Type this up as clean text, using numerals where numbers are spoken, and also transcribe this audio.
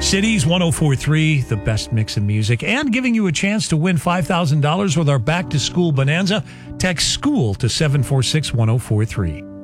Cities 1043, the best mix of music, and giving you a chance to win $5,000 with our back to school bonanza. Text school to 746-1043.